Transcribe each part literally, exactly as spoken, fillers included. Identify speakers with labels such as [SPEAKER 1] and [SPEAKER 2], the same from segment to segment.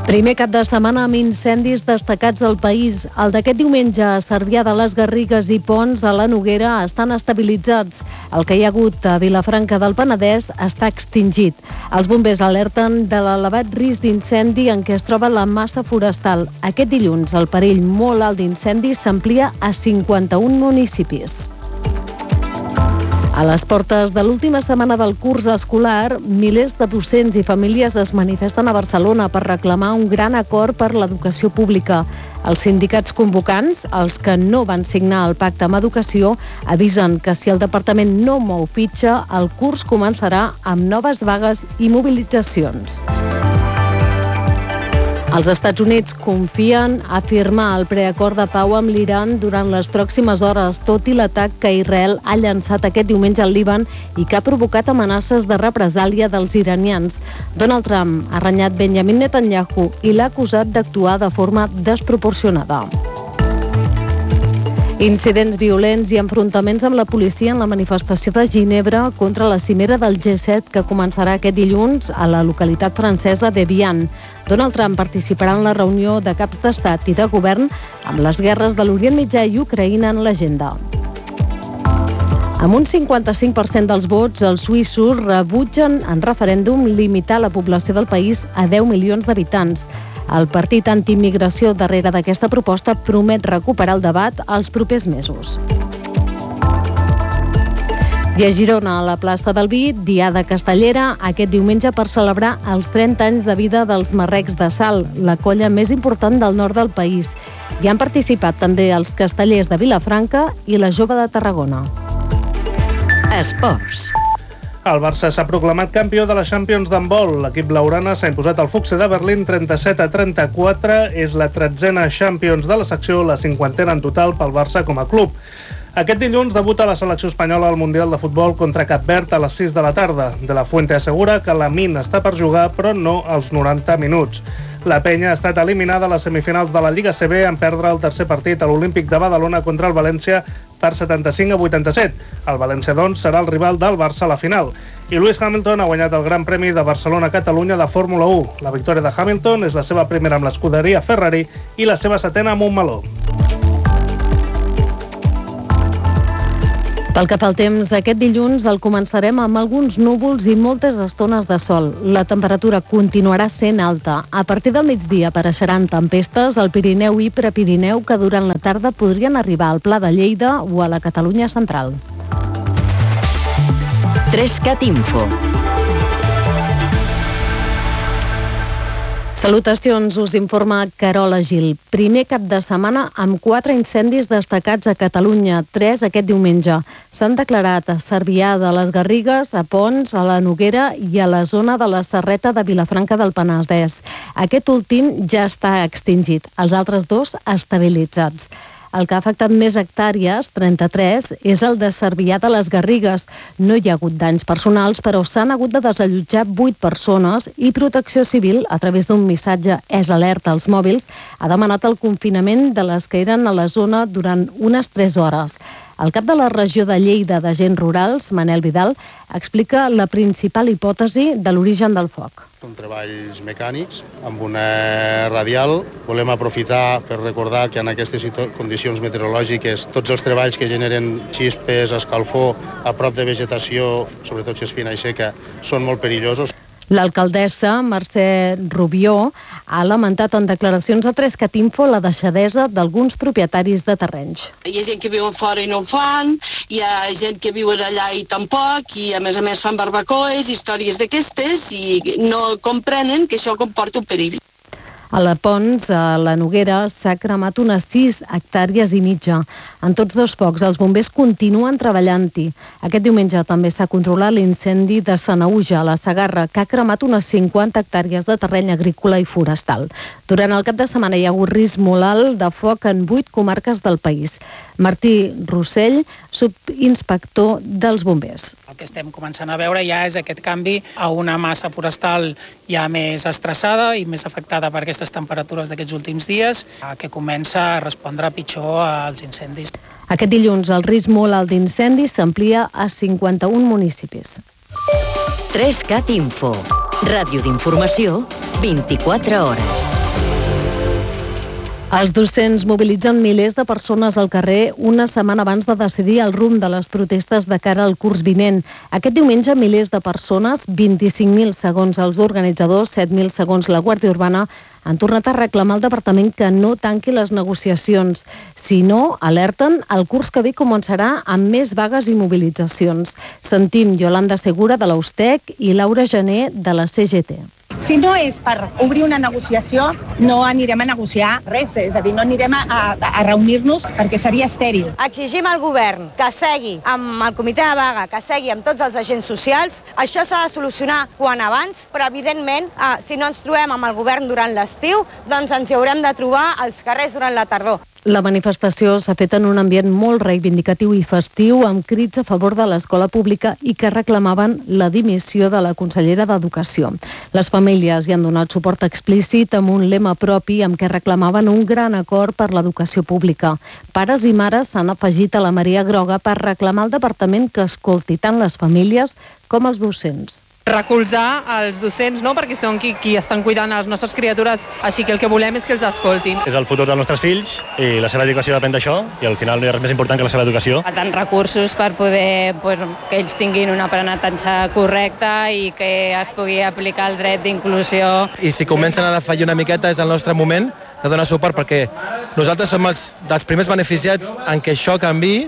[SPEAKER 1] Primer cap de setmana amb incendis destacats al país. El d'aquest diumenge a Cervià de les Garrigues i Ponts a la Noguera estan estabilitzats. El que hi ha hagut a Vilafranca del Penedès està extingit. Els bombers alerten de l'elevat risc d'incendi en què es troba la massa forestal. Aquest dilluns el perill molt alt d'incendis s'amplia a cinquanta-un municipis. A les portes de l'última setmana del curs escolar, milers de docents i famílies es manifesten a Barcelona per reclamar un gran acord per l'educació pública. Els sindicats convocants, els que no van signar el pacte amb educació, avisen que si el departament no mou fitxa, el curs començarà amb noves vagues i mobilitzacions. Els Estats Units confien a firmar el preacord de pau amb l'Iran durant les pròximes hores, tot i l'atac que Israel ha llançat aquest diumenge al Líban i que ha provocat amenaces de represàlia dels iranians. Donald Trump ha renyat Benjamin Netanyahu i l'ha acusat d'actuar de forma desproporcionada. Incidents violents i enfrontaments amb la policia en la manifestació de Ginebra contra la cimera del G set que començarà aquest dilluns a la localitat francesa d'Evian. Donald Trump participarà en la reunió de caps d'estat i de govern amb les guerres de l'Orient Mitjà i Ucraïna en l'agenda. Amb un cinquanta-cinc per cent dels vots, els suïssos rebutgen en referèndum limitar la població del país a deu milions d'habitants. El partit antiimmigració darrere d'aquesta proposta promet recuperar el debat els propers mesos. I a Girona, a la plaça del Vi, Diada Castellera, aquest diumenge per celebrar els trenta anys de vida dels Marrecs de Salt, la colla més important del nord del país. Hi han participat també els castellers de Vilafranca i la Jove de Tarragona.
[SPEAKER 2] Esports.
[SPEAKER 3] El Barça s'ha proclamat campió de la Champions d'handbol. L'equip blaugrana s'ha imposat al Fuchse de Berlín trenta-set a trenta-quatre. És la tretzena Champions de la secció, la cinquantena en total pel Barça com a club. Aquest dilluns debuta la selecció espanyola al Mundial de Futbol contra Cap Verd a les sis de la tarda. De la Fuente assegura que la Min està per jugar, però no als noranta minuts. La penya ha estat eliminada a les semifinals de la Lliga C B en perdre el tercer partit a l'Olímpic de Badalona contra el València per setanta-cinc a vuitanta-set. El València, doncs, serà el rival del Barça a la final. I Lewis Hamilton ha guanyat el Gran Premi de Barcelona-Catalunya de Fórmula u. La victòria de Hamilton és la seva primera amb l'escuderia Ferrari i la seva setena amb un meló.
[SPEAKER 1] Pel que fa al temps, aquest dilluns el començarem amb alguns núvols i moltes estones de sol. La temperatura continuarà sent alta. A partir del migdia apareixeran tempestes al Pirineu i Prepirineu que durant la tarda podrien arribar al Pla de Lleida o a la Catalunya central.
[SPEAKER 2] Trescat Info.
[SPEAKER 1] Salutacions, us informa Carola Gil. Primer cap de setmana amb quatre incendis destacats a Catalunya, tres aquest diumenge. S'han declarat a Cervià de les Garrigues, a Ponts, a la Noguera i a la zona de la Serreta de Vilafranca del Penedès. Aquest últim ja està extingit, els altres dos estabilitzats. El que ha afectat més hectàrees, trenta-tres, és el de Cervià de les Garrigues. No hi ha hagut danys personals, però s'han hagut de desallotjar vuit persones i Protecció Civil, a través d'un missatge És Alerta als mòbils, ha demanat el confinament de les que eren a la zona durant unes tres hores. El cap de la regió de Lleida d'Agents Rurals, Manel Vidal, explica la principal hipòtesi de l'origen del foc.
[SPEAKER 4] Són treballs mecànics amb una radial. Volem aprofitar per recordar que en aquestes condicions meteorològiques tots els treballs que generen xispes, escalfor a prop de vegetació, sobretot si és fina i seca, són molt perillosos.
[SPEAKER 1] L'alcaldessa, Mercè Rubió, ha lamentat en declaracions a Trescat Info la deixadesa d'alguns propietaris de terrenys.
[SPEAKER 5] Hi ha gent que viuen fora i no ho fan, hi ha gent que viuen allà i tampoc, i a més a més fan barbacoes, històries d'aquestes, i no comprenen que això comporta un perill.
[SPEAKER 1] A la Ponts, a la Noguera, s'ha cremat unes sis hectàrees i mitja. En tots dos focs, els bombers continuen treballant-hi. Aquest diumenge també s'ha controlat l'incendi de Sanaüja, a la Segarra, que ha cremat unes cinquanta hectàrees de terreny agrícola i forestal. Durant el cap de setmana hi ha hagut risc molt alt de foc en vuit comarques del país. Martí Rossell, subinspector dels bombers.
[SPEAKER 6] El que estem començant a veure ja és aquest canvi a una massa forestal ja més estressada i més afectada per aquestes temperatures d'aquests últims dies, que comença a respondre pitjor als incendis.
[SPEAKER 1] Aquest dilluns el risc molt alt d'incendis s'amplia a cinquanta-un municipis.
[SPEAKER 2] Trescat Info. Ràdio d'informació vint-i-quatre hores.
[SPEAKER 1] Els docents mobilitzen milers de persones al carrer una setmana abans de decidir el rumb de les protestes de cara al curs vinent. Aquest diumenge, milers de persones, vint-i-cinc mil segons els organitzadors, set mil segons la Guàrdia Urbana, han tornat a reclamar al departament que no tanqui les negociacions. Si no, alerten, el curs que ve començarà amb més vagues i mobilitzacions. Sentim Yolanda Segura de l'Austec i Laura Gené de la C G T.
[SPEAKER 7] Si no és per obrir una negociació, no anirem a negociar res, és a dir, no anirem a, a, a reunir-nos perquè seria estèril.
[SPEAKER 8] Exigim al govern que segui amb el comitè de vaga, que segui amb tots els agents socials. Això s'ha de solucionar quan abans, però evidentment, eh, si no ens trobem amb el govern durant l'estiu, doncs ens hi haurem de trobar als carrers durant la tardor.
[SPEAKER 1] La manifestació s'ha fet en un ambient molt reivindicatiu i festiu, amb crits a favor de l'escola pública i que reclamaven la dimissió de la consellera d'Educació. Les famílies hi han donat suport explícit amb un lema propi amb què reclamaven un gran acord per l'educació pública. Pares i mares s'han afegit a la Maria Groga per reclamar al departament que escolti tant les famílies com els docents.
[SPEAKER 9] Recolzar els docents, no? Perquè són qui, qui estan cuidant a les nostres criatures, així que el que volem és que els escoltin.
[SPEAKER 10] És el futur dels nostres fills i la seva educació depèn d'això i al final no hi ha res més important que la seva educació.
[SPEAKER 11] Falten recursos per poder pues, que ells tinguin un aprenentatge correcte i que es pugui aplicar el dret d'inclusió.
[SPEAKER 12] I si comencen a defallir una miqueta és el nostre moment de donar suport perquè nosaltres som els dels primers beneficiats en què això canviï.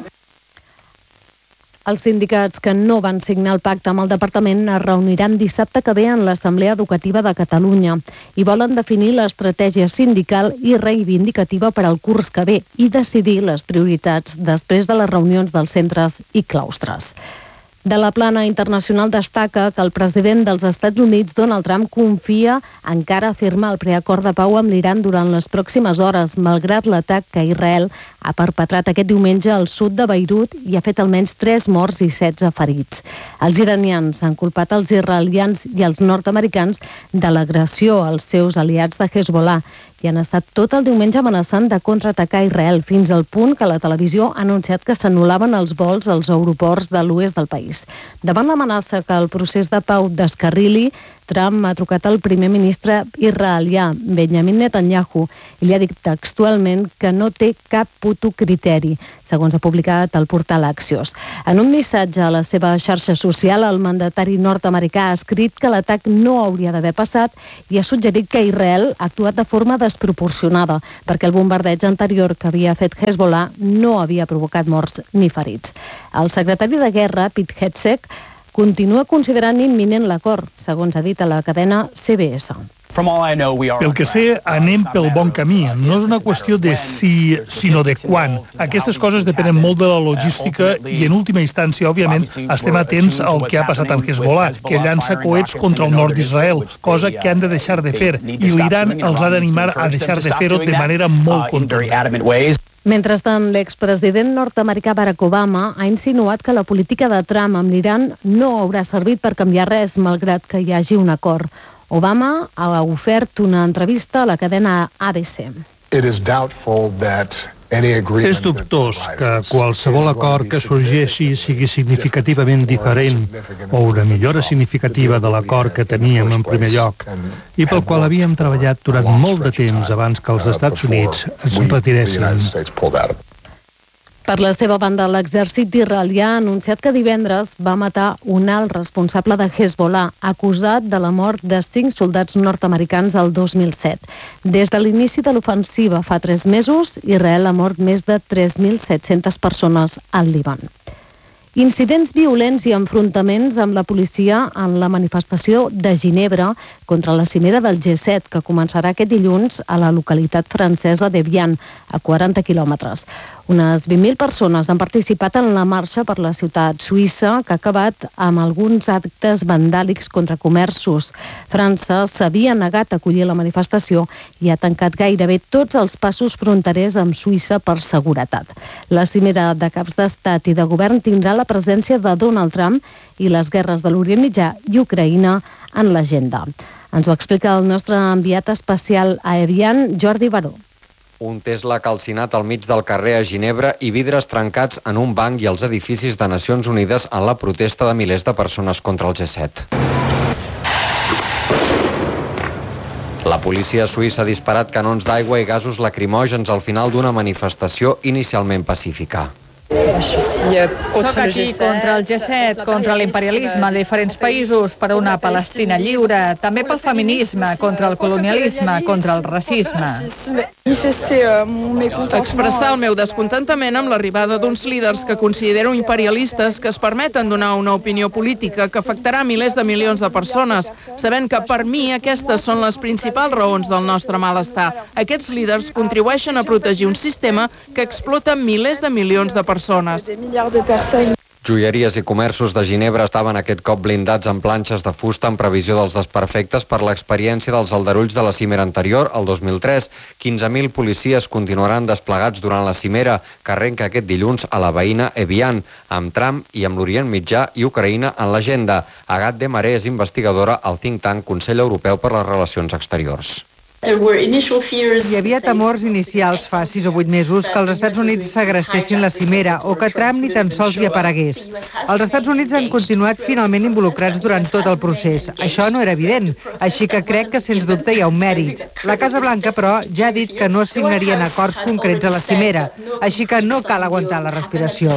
[SPEAKER 1] Els sindicats que no van signar el pacte amb el departament es reuniran dissabte que ve en l'Assemblea Educativa de Catalunya i volen definir l'estratègia sindical i reivindicativa per al curs que ve i decidir les prioritats després de les reunions dels centres i claustres. De la plana internacional destaca que el president dels Estats Units, Donald Trump, confia encara a firmar el preacord de pau amb l'Iran durant les pròximes hores, malgrat l'atac que Israel ha perpetrat aquest diumenge al sud de Beirut i ha fet almenys tres morts i setze ferits. Els iranians han culpat els israelians i els nord-americans de l'agressió als seus aliats de Hezbollah i han estat tot el diumenge amenaçant de contraatacar Israel, fins al punt que la televisió ha anunciat que s'anul·laven els vols als aeroports de l'oest del país. Davant l'amenaça que el procés de pau descarrili, Trump ha trucat al primer ministre israelià, Benjamin Netanyahu, i li ha dit textualment que no té cap puto criteri, segons ha publicat el portal Axios. En un missatge a la seva xarxa social, el mandatari nord-americà ha escrit que l'atac no hauria d'haver passat i ha suggerit que Israel ha actuat de forma desproporcionada, perquè el bombardeig anterior que havia fet Hezbollah no havia provocat morts ni ferits. El secretari de Guerra, Pete Hegseth, continua considerant imminent l'acord, segons ha dit a la cadena C B S.
[SPEAKER 13] Pel que sé, anem pel bon camí. No és una qüestió de si, sinó de quan. Aquestes coses depenen molt de la logística i, en última instància, òbviament, estem atents al que ha passat amb Hezbollah, que llança coets contra el nord d'Israel, cosa que han de deixar de fer, i l'Iran els ha d'animar a deixar de fer-ho de manera molt contundent.
[SPEAKER 1] Mentrestant, l'expresident nord-americà Barack Obama ha insinuat que la política de Trump amb l'Iran no haurà servit per canviar res, malgrat que hi hagi un acord. Obama ha ofert una entrevista a la cadena A B C.
[SPEAKER 14] És dubtós que qualsevol acord que sorgeixi sigui significativament diferent o una millora significativa de l'acord que teníem en primer lloc i pel qual havíem treballat durant molt de temps abans que els Estats Units es retiressin.
[SPEAKER 1] Per la seva banda, l'exèrcit israelià ha anunciat que divendres va matar un alt responsable de Hezbollah, acusat de la mort de cinc soldats nord-americans el dos mil set. Des de l'inici de l'ofensiva fa tres mesos, Israel ha mort més de tres mil set-centes persones al Líban. Incidents violents i enfrontaments amb la policia en la manifestació de Ginebra contra la cimera del G set, que començarà aquest dilluns a la localitat francesa d'Evian, a quaranta quilòmetres. Unes vint mil persones han participat en la marxa per la ciutat suïssa, que ha acabat amb alguns actes vandàlics contra comerços. França s'havia negat a acollir la manifestació i ha tancat gairebé tots els passos fronterers amb Suïssa per seguretat. La cimera de caps d'estat i de govern tindrà la presència de Donald Trump i les guerres de l'Orient Mitjà i Ucraïna en l'agenda. Ens ho explica el nostre enviat especial a Evian, Jordi Baró.
[SPEAKER 15] Un Tesla calcinat al mig del carrer a Ginebra i vidres trencats en un banc i els edificis de Nacions Unides en la protesta de milers de persones contra el G set. La policia suïssa ha disparat canons d'aigua i gasos lacrimògens al final d'una manifestació inicialment pacífica.
[SPEAKER 2] Soc aquí contra el G set, contra l'imperialisme de diferents països, per una Palestina lliure, també pel feminisme, contra el colonialisme, contra el racisme.
[SPEAKER 16] Expressar el meu descontentament amb l'arribada d'uns líders que considero imperialistes que es permeten donar una opinió política que afectarà milers de milions de persones, sabent que per mi aquestes són les principals raons del nostre malestar. Aquests líders contribueixen a protegir un sistema que explota milers de milions de persones. persones.
[SPEAKER 15] Joieries i comerços de Ginebra estaven aquest cop blindats amb planxes de fusta en previsió dels desperfectes per l'experiència dels aldarulls de la cimera anterior, el dos mil tres. quinze mil policies continuaran desplegats durant la cimera, que arrenca aquest dilluns a la veïna Evian, amb Trump i amb l'Orient Mitjà i Ucraïna en l'agenda. Agathe Desmarest és investigadora al think tank Consell Europeu per les Relacions Exteriors.
[SPEAKER 17] Hi havia temors inicials fa sis o vuit mesos que els Estats Units segrestessin la cimera o que Trump ni tan sols hi aparegués. Els Estats Units han continuat finalment involucrats durant tot el procés. Això no era evident, així que crec que sens dubte hi ha un mèrit. La Casa Blanca, però, ja ha dit que no signarien acords concrets a la cimera, així que no cal aguantar la respiració.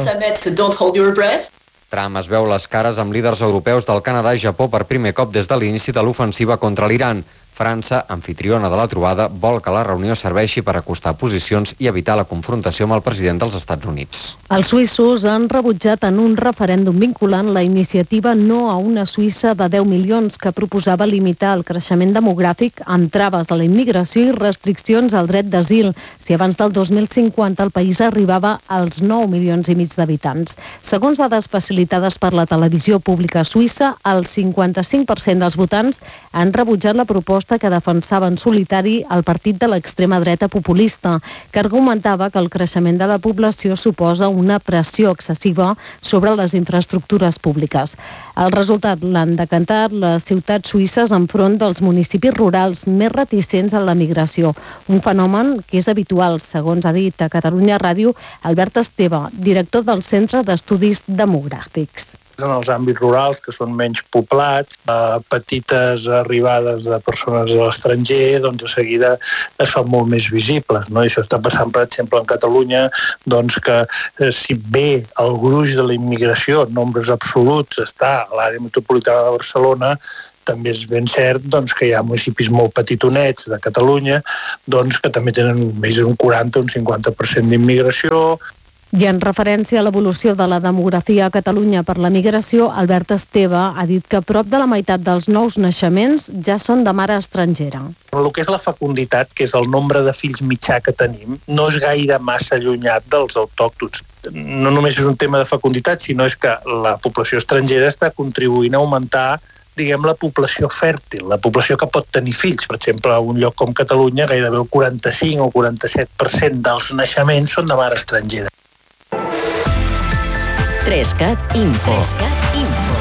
[SPEAKER 15] Trump es veu les cares amb líders europeus del Canadà i Japó per primer cop des de l'inici de l'ofensiva contra l'Iran. França, anfitriona de la trobada, vol que la reunió serveixi per acostar posicions i evitar la confrontació amb el president dels Estats Units.
[SPEAKER 1] Els suïssos han rebutjat en un referèndum vinculant la iniciativa No a una Suïssa de deu milions que proposava limitar el creixement demogràfic amb traves a la immigració i restriccions al dret d'asil, si abans del dos mil cinquanta el país arribava als nou milions i mig d'habitants. Segons dades facilitades per la televisió pública suïssa, el cinquanta-cinc per cent dels votants han rebutjat la proposta que defensava en solitari el partit de l'extrema dreta populista, que argumentava que el creixement de la població suposa una pressió excessiva sobre les infraestructures públiques. El resultat l'han decantat les ciutats suïsses enfront dels municipis rurals més reticents a la migració, un fenomen que és habitual, segons ha dit a Catalunya Ràdio Albert Esteve, director del Centre d'Estudis Demogràfics.
[SPEAKER 18] En els àmbits rurals, que són menys poblats, a petites arribades de persones a l'estranger, doncs de seguida es fan molt més visibles. No? I això està passant, per exemple, en Catalunya, doncs que eh, si bé el gruix de la immigració en nombres absoluts està a l'àrea metropolitana de Barcelona, també és ben cert doncs, que hi ha municipis molt petitonets de Catalunya doncs, que també tenen més d'un quaranta o un cinquanta per cent d'immigració.
[SPEAKER 1] I en referència a l'evolució de la demografia a Catalunya per la migració, Albert Esteve ha dit que prop de la meitat dels nous naixements ja són de mare estrangera.
[SPEAKER 18] El que és la fecunditat, que és el nombre de fills mitjà que tenim, no és gaire massa allunyat dels autòctons. No només és un tema de fecunditat, sinó és que la població estrangera està contribuint a augmentar diguem, la població fèrtil, la població que pot tenir fills. Per exemple, a un lloc com Catalunya, gairebé el quaranta-cinc o quaranta-set per cent dels naixements són de mare estrangera.
[SPEAKER 19] Trescat Info. Trescat Info.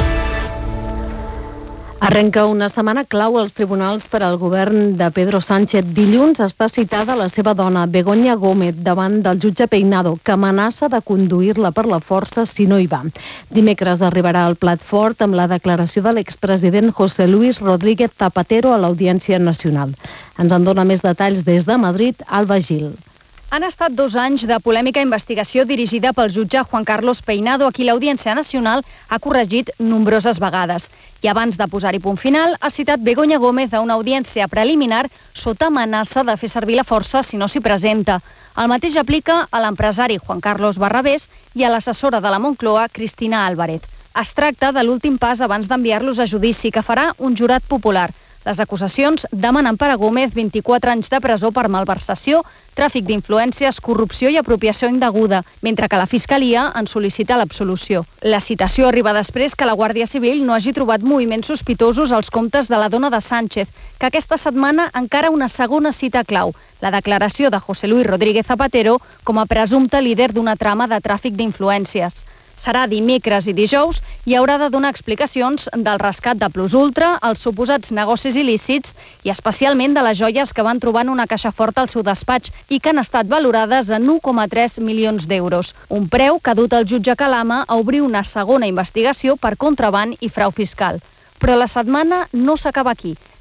[SPEAKER 1] Arrenca una setmana clau als tribunals per al govern de Pedro Sánchez. Dilluns està citada la seva dona, Begoña Gómez, davant del jutge Peinado, que amenaça de conduir-la per la força si no hi va. Dimecres arribarà al plat fort amb la declaració de l'expresident José Luis Rodríguez Zapatero a l'Audiència Nacional. Ens en dona més detalls des de Madrid, Alba Gil.
[SPEAKER 20] Han estat dos anys de polèmica investigació dirigida pel jutge Juan Carlos Peinado, a qui l'Audiència Nacional ha corregit nombroses vegades. I abans de posar-hi punt final, ha citat Begoña Gómez a una audiència preliminar sota amenaça de fer servir la força si no s'hi presenta. El mateix aplica a l'empresari Juan Carlos Barrabés i a l'assessora de la Moncloa, Cristina Álvarez. Es tracta de l'últim pas abans d'enviar-los a judici, que farà un jurat popular. Les acusacions demanen per a Gómez vint-i-quatre anys de presó per malversació, tràfic d'influències, corrupció i apropiació indeguda, mentre que la Fiscalia en sol·licita l'absolució. La citació arriba després que la Guàrdia Civil no hagi trobat moviments sospitosos als comptes de la dona de Sánchez, que aquesta setmana encara una segona cita clau, la declaració de José Luis Rodríguez Zapatero com a presumpte líder d'una trama de tràfic d'influències. Serà dimecres i dijous i haurà de donar explicacions del rescat de Plus Ultra, els suposats negocis il·lícits i especialment de les joies que van trobar en una caixa forta al seu despatx i que han estat valorades en u coma tres milions d'euros. Un preu que ha dut el jutge Calama a obrir una segona investigació per contraban i frau fiscal. Però la setmana no s'acaba aquí.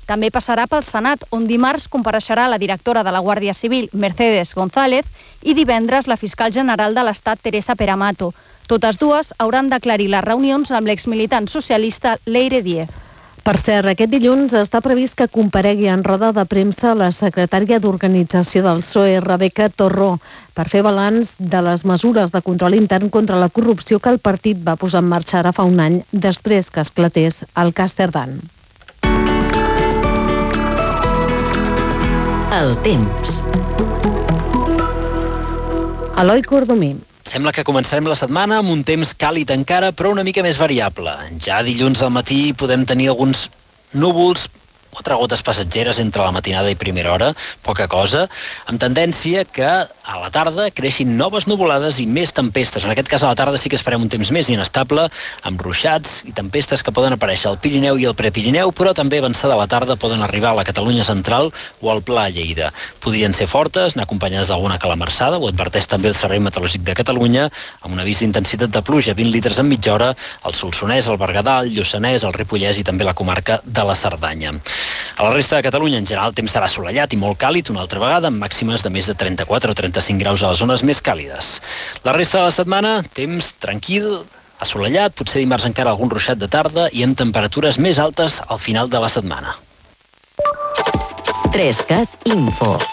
[SPEAKER 20] també passarà pel Senat, on dimarts compareixerà la directora de la Guàrdia Civil, Mercedes González, i divendres la fiscal general de l'Estat, Teresa Peramato. Totes dues hauran d'aclarir les reunions amb l'exmilitant socialista Leire Díez.
[SPEAKER 1] Per cert, aquest dilluns està previst que comparegui en roda de premsa la secretària d'Organització del P S O E, Rebeca Torró, per fer balanç de les mesures de control intern contra la corrupció que el partit va posar en marxa ara fa un any, després que esclatés el cas Cerdán.
[SPEAKER 19] El temps.
[SPEAKER 1] Eloi Cordomí.
[SPEAKER 21] Sembla que començarem la setmana amb un temps càlid encara, però una mica més variable. Ja dilluns al matí podem tenir alguns núvols, quatre gotes passatgeres entre la matinada i primera hora, poca cosa, amb tendència que a la tarda creixin noves nuvolades i més tempestes. En aquest cas, a la tarda sí que esperem un temps més inestable, amb ruixats i tempestes que poden aparèixer al Pirineu i al Prepirineu, però també avançada a la tarda poden arribar a la Catalunya central o al Pla Lleida. Podrien ser fortes, anar acompanyades d'alguna calamarsada, ho adverteix també el Servei Meteorològic de Catalunya, amb un avís d'intensitat de pluja, vint litres en mitja hora, al Solsonès, al Berguedà, al Lluçanès, al Ripollès i també la comarca de la Cerdanya. A la resta de Catalunya, en general, el temps serà assolellat i molt càlid, una altra vegada, amb màximes de més de trenta-quatre o trenta-cinc graus a les zones més càlides. La resta de la setmana, temps tranquil, assolellat, potser dimarts encara algun ruixat de tarda i amb temperatures més altes al final de la setmana.
[SPEAKER 19] tres cat Info.